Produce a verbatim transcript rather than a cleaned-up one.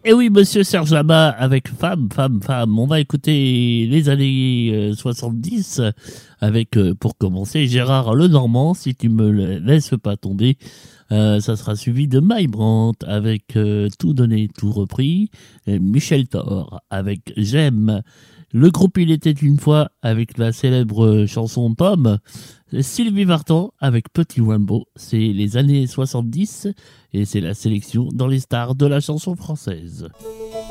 Et oui, monsieur Serge Lama avec Femme, Femme, Femme. On va écouter les années euh, soixante-dix avec, euh, pour commencer, Gérard Lenormand, si tu me le laisses pas tomber. Euh, ça sera suivi de Mike Brandt avec euh, Tout donné, tout repris. Et Michel Thor avec J'aime. Le groupe Il était une fois avec la célèbre chanson Pomme. Sylvie Vartan avec Petit Wimbo. C'est les années soixante-dix et c'est la sélection dans les stars de la chanson française.